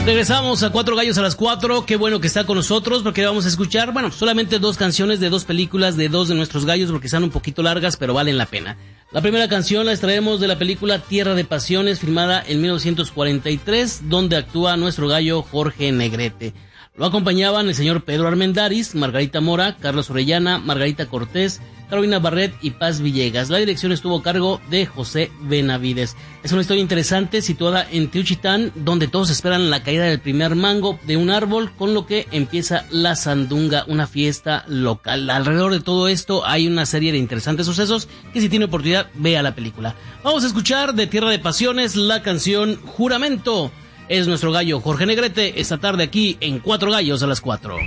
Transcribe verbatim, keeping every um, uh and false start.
Regresamos a Cuatro Gallos a las Cuatro. Qué bueno que está con nosotros porque vamos a escuchar, bueno, solamente dos canciones de dos películas de dos de nuestros gallos porque están un poquito largas, pero valen la pena. La primera canción la extraemos de la película Tierra de Pasiones, filmada en mil novecientos cuarenta y tres, donde actúa nuestro gallo Jorge Negrete. Lo acompañaban el señor Pedro Armendáriz, Margarita Mora, Carlos Orellana, Margarita Cortés, Carolina Barret y Paz Villegas. La dirección estuvo a cargo de José Benavides. Es una historia interesante situada en Teuchitán, donde todos esperan la caída del primer mango de un árbol, con lo que empieza la sandunga, una fiesta local. Alrededor de todo esto hay una serie de interesantes sucesos que, si tiene oportunidad, vea la película. Vamos a escuchar de Tierra de Pasiones la canción Juramento. Es nuestro gallo Jorge Negrete esta tarde aquí en Cuatro Gallos a las Cuatro.